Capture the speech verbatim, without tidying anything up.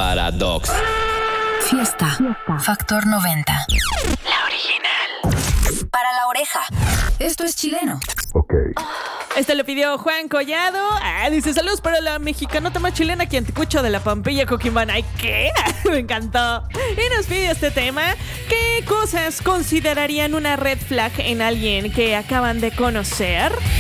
para Dogs. Fiesta. Factor noventa. La original. Para la oreja. Esto es chileno. Ok. Este lo pidió Juan Collado. Ah, dice, saludos para la mexicanota más chilena que Anticucho de la Pampilla, Coquimbana. ¿Ay, qué? Me encantó. Y nos pide este tema. ¿Qué cosas considerarían una red flag en alguien que acaban de conocer?